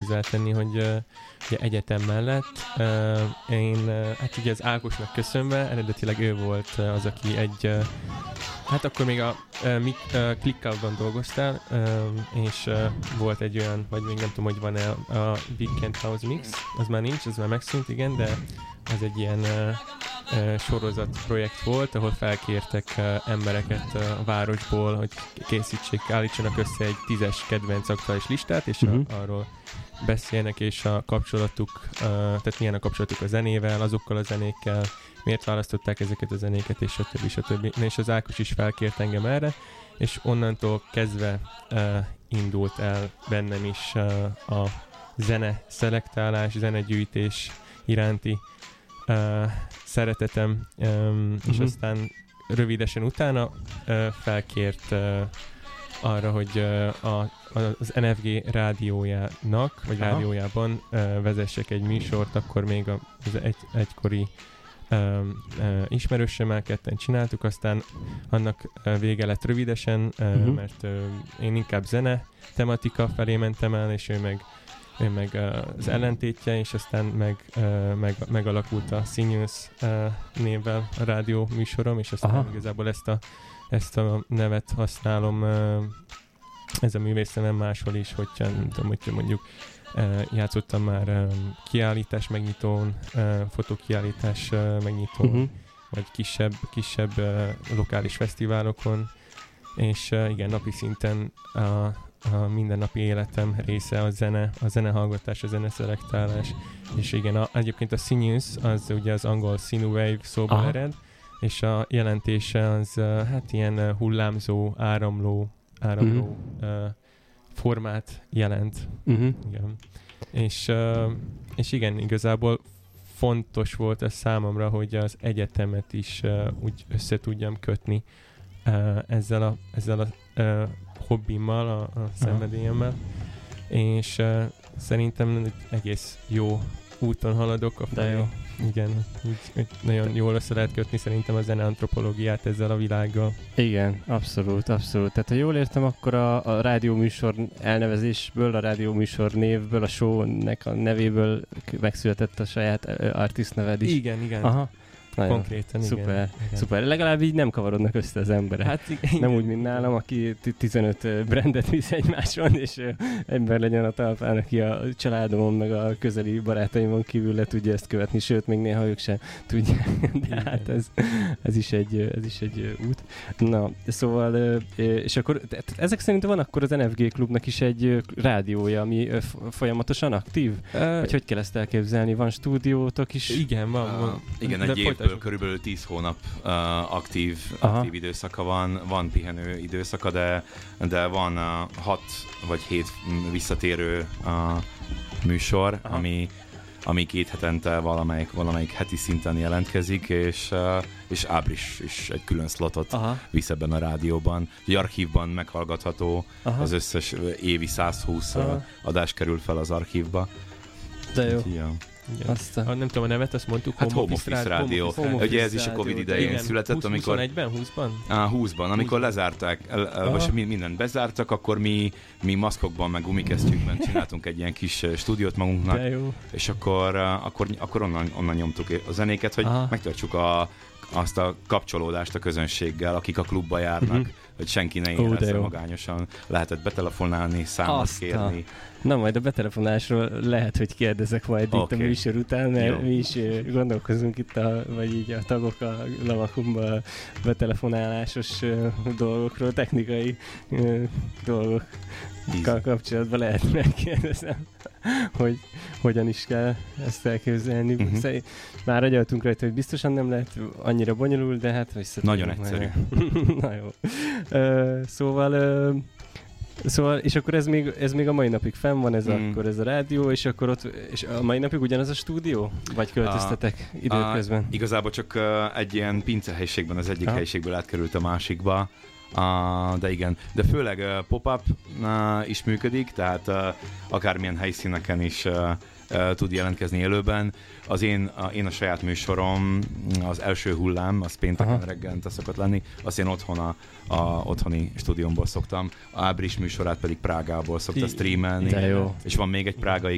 hozzátenni, hogy ugye egyetem mellett én hát ugye az Ákosnak köszönve, eredetileg ő volt az, aki hát akkor még a ClickOut-ban dolgoztál, és volt egy olyan, vagy még nem tudom, hogy van-e a Weekend House Mix, az már nincs, az már megszűnt, igen, de az egy ilyen sorozat projekt volt, ahol felkértek embereket a városból, hogy állítsanak össze egy 10-es kedvenc aktuális listát, és arról beszélnek, és a kapcsolatuk, tehát milyen a kapcsolatuk a zenével, azokkal a zenékkel, miért választották ezeket a zenéket, és stb. És az Ákos is felkért engem erre, és onnantól kezdve indult el bennem is a zene szelektálás, zenegyűjtés iránti szeretetem, és aztán rövidesen utána felkért arra, hogy az NFG rádiójának, vagy rádiójában vezessek egy műsort, akkor még az egykori ismerősömmel ketten csináltuk, aztán annak vége lett rövidesen, mert én inkább zene tematika felé mentem el, és ő meg az ellentétje, és aztán megalakult a CNews névvel a rádió műsorom, és aztán igazából ezt a nevet használom, ez a művészemem máshol is, hogyha nem tudom, hogyha mondjuk játszottam már kiállítás megnyitón, fotókiállítás megnyitón, vagy kisebb lokális fesztiválokon, és igen, napi szinten a mindennapi életem része a zenehallgatás, a zeneszelektálás, és igen, egyébként a CNews az ugye az angol Sinewave szóból ered, és a jelentése az hát ilyen hullámzó, áramló formát jelent. Igen. És igen, igazából fontos volt ez számomra, hogy az egyetemet is úgy össze tudjam kötni ezzel a hobbimmal, a szenvedélyemmel, és szerintem egy egész jó úton haladok afelé. Igen, úgy nagyon jól össze lehet kötni szerintem a zeneantropológiát ezzel a világgal. Igen, abszolút. Tehát ha jól értem, akkor a rádióműsor elnevezésből, a rádióműsor névből, a show-nek a nevéből megszületett a saját artist neved is. Igen. Aha. Nagyon konkrétan, igen. Szuper. Legalább így nem kavarodnak össze az emberek. Hát, igen. Nem úgy, mint nálam, aki 15 brandet visz egymáson, és ember legyen a talpán, aki a családomon, meg a közeli barátaimon kívül le tudja ezt követni, sőt, még néha ők sem tudják. De hát ez is egy út. Na, szóval, és akkor ezek szerint van akkor az NFG klubnak is egy rádiója, ami folyamatosan aktív? Vagy hogy kell ezt elképzelni? Van stúdiótok is? Igen, van. Igen, egy évből körülbelül 10 hónap aktív időszaka van pihenő időszaka, de van 6 vagy 7 visszatérő műsor, ami 2 hetente valamelyik heti szinten jelentkezik, és Ábris is egy külön slotot visz ebben a rádióban. Egy archívban meghallgatható, az összes évi 120 adás kerül fel az archívba. De jó. Nem tudom a nevet, azt mondtuk, hát Home Office Rádió. Ugye ez is a Covid idején született, amikor... 20-ban? 20-ban, amikor lezárták, vagy mindent bezártak, akkor mi maszkokban, meg gumikesztyűkben csináltunk egy ilyen kis stúdiót magunknak, és akkor onnan nyomtuk a zenéket, hogy megtartsuk azt a kapcsolódást a közönséggel, akik a klubba járnak, hogy senki ne érezze magányosan. Lehetett betelefonálni, számot kérni. Na, majd a betelefonásról lehet, hogy kérdezek majd itt a műsor után, mert mi is gondolkozunk itt, vagy így a tagok a Lavakumban a betelefonálásos dolgokról, technikai dolgokkal kapcsolatban lehet megkérdezem, hogy hogyan is kell ezt elképzelni. Már agyaltunk rajta, hogy biztosan nem lehet annyira bonyolult, de hát nagyon egyszerű. Na jó. Szóval, és akkor ez még a mai napig fenn van, akkor ez a rádió, és akkor és a mai napig ugyanaz a stúdió? Vagy költöztetek időközben? Igazából csak egy ilyen pincehelyiségben az egyik helyiségből átkerült a másikba. De igen, de főleg pop-up is működik, tehát akármilyen helyszíneken is tud jelentkezni élőben. Én a saját műsorom, az első hullám, az pénteken reggelente szokott lenni, azt én otthon otthoni stúdiómból szoktam, a Ábris műsorát pedig Prágából szokta streamelni, és van még egy prágai